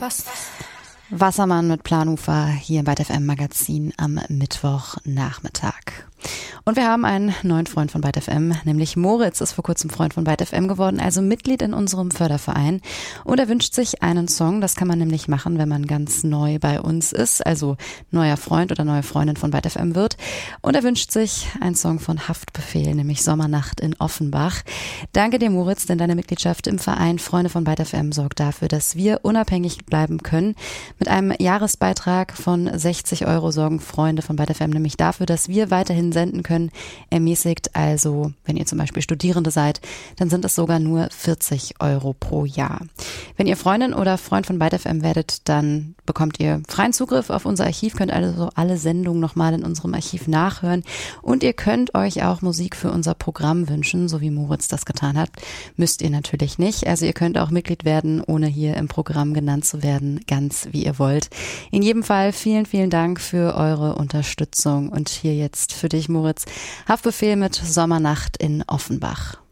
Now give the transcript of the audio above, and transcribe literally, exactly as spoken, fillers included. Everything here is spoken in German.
Fast. Wassermann mit Planufer hier bei Byte F M Magazin am Mittwochnachmittag. Und wir haben einen neuen Freund von Byte F M, nämlich Moritz ist vor kurzem Freund von Byte F M geworden, also Mitglied in unserem Förderverein. Und er wünscht sich einen Song, das kann man nämlich machen, wenn man ganz neu bei uns ist, also neuer Freund oder neue Freundin von Byte F M wird. Und er wünscht sich einen Song von Haftbefehl, nämlich Sommernacht in Offenbach. Danke dir, Moritz, denn deine Mitgliedschaft im Verein Freunde von Byte F M sorgt dafür, dass wir unabhängig bleiben können. Mit einem Jahresbeitrag von sechzig Euro sorgen Freunde von Byte F M nämlich dafür, dass wir weiterhin senden können. Ermäßigt also, wenn ihr zum Beispiel Studierende seid, dann sind es sogar nur vierzig Euro pro Jahr. Wenn ihr Freundin oder Freund von Byte F M werdet, dann bekommt ihr freien Zugriff auf unser Archiv, könnt also alle Sendungen nochmal in unserem Archiv nachhören und ihr könnt euch auch Musik für unser Programm wünschen, so wie Moritz das getan hat. Müsst ihr natürlich nicht, also ihr könnt auch Mitglied werden, ohne hier im Programm genannt zu werden, ganz wie ihr wollt. In jedem Fall vielen, vielen Dank für eure Unterstützung und hier jetzt für dich, Moritz, Haftbefehl mit Sommernacht in Offenbach.